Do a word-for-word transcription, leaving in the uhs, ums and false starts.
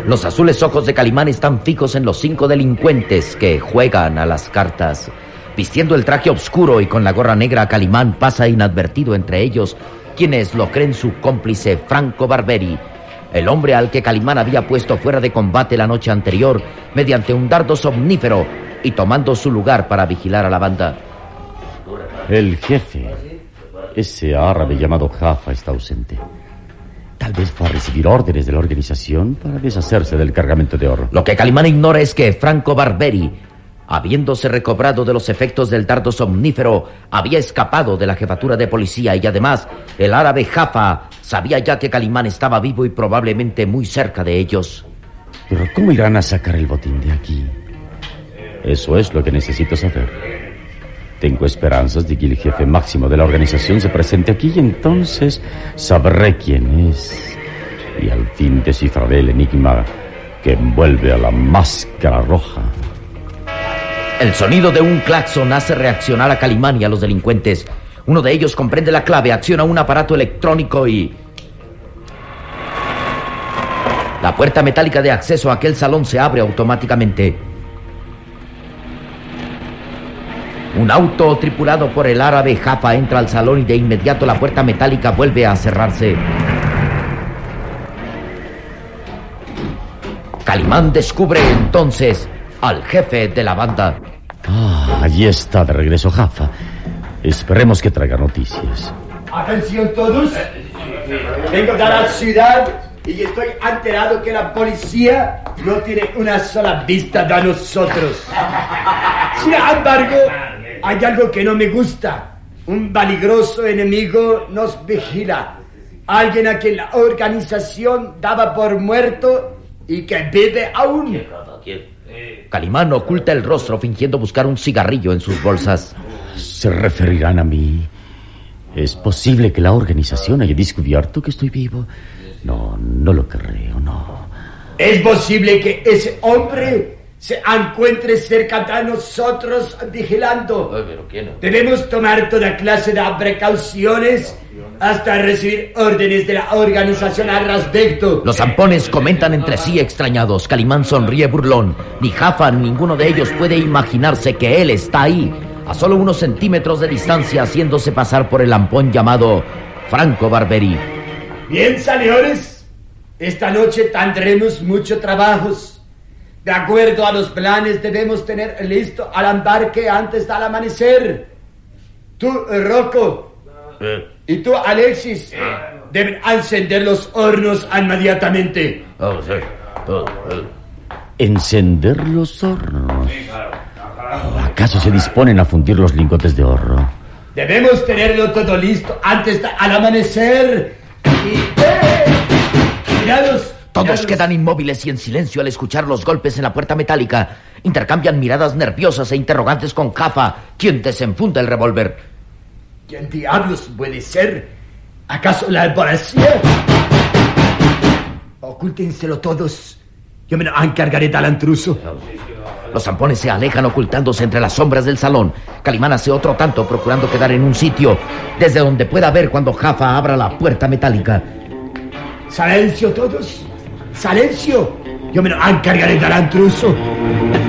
Los azules ojos de Calimán están fijos en los cinco delincuentes que juegan a las cartas. Vistiendo el traje oscuro y con la gorra negra, Calimán pasa inadvertido entre ellos, quienes lo creen su cómplice Franco Barberi, el hombre al que Calimán había puesto fuera de combate la noche anterior mediante un dardo somnífero y tomando su lugar para vigilar a la banda. El jefe, ese árabe llamado Jaffa, está ausente. Tal vez fue a recibir órdenes de la organización para deshacerse del cargamento de oro. Lo que Calimán ignora es que Franco Barberi, habiéndose recobrado de los efectos del dardo somnífero, había escapado de la jefatura de policía y además el árabe Jaffa sabía ya que Calimán estaba vivo y probablemente muy cerca de ellos. Pero ¿cómo irán a sacar el botín de aquí? Eso es lo que necesito saber. Tengo esperanzas de que el jefe máximo de la organización se presente aquí y entonces sabré quién es. Y al fin descifraré el enigma que envuelve a la máscara roja. El sonido de un claxon hace reaccionar a Calimán y a los delincuentes. Uno de ellos comprende la clave, acciona un aparato electrónico y... la puerta metálica de acceso a aquel salón se abre automáticamente. Un auto tripulado por el árabe Jaffa entra al salón y de inmediato la puerta metálica vuelve a cerrarse. Calimán descubre entonces al jefe de la banda. Ah, allí está de regreso Jaffa. Esperemos que traiga noticias. Atención todos. Vengo de la ciudad y estoy enterado que la policía no tiene una sola vista de nosotros. Sin embargo, hay algo que no me gusta. Un peligroso enemigo nos vigila. Alguien a quien la organización daba por muerto y que vive aún. Calimán oculta el rostro fingiendo buscar un cigarrillo en sus bolsas. ¿Se referirán a mí? ¿Es posible que la organización haya descubierto que estoy vivo? No, no lo creo, no. Es posible que ese hombre se encuentre cerca de nosotros vigilando. ¿Pero quién? Debemos tomar toda clase de precauciones hasta recibir órdenes de la organización al respecto. Los zampones comentan entre sí extrañados. Calimán sonríe burlón. Ni Jaffa ni ninguno de ellos puede imaginarse que él está ahí, a solo unos centímetros de distancia, haciéndose pasar por el lampón llamado Franco Barberi. Bien, señores, esta noche tendremos mucho trabajo. De acuerdo a los planes, debemos tener listo al embarque antes del amanecer. Tú, Rocco, ¿Eh? y tú, Alexis, ¿Eh? deben encender los hornos inmediatamente. Oh, sí. Oh, oh. ¿Encender los hornos? ¿Acaso se disponen a fundir los lingotes de oro? Debemos tenerlo todo listo antes del amanecer. Y... ¡Eh! ¡Mirados! Todos mirados. quedan inmóviles y en silencio al escuchar los golpes en la puerta metálica. Intercambian miradas nerviosas e interrogantes con Jaffa, quien desenfunda el revólver. ¿Quién diablos puede ser? ¿Acaso la policía? Ocúltenselo todos. Yo me lo encargaré del intruso. Los zampones se alejan ocultándose entre las sombras del salón. Calimán hace otro tanto procurando quedar en un sitio desde donde pueda ver cuando Jaffa abra la puerta metálica. ¡Silencio todos! ¡Silencio! Yo me lo encargaré del intruso.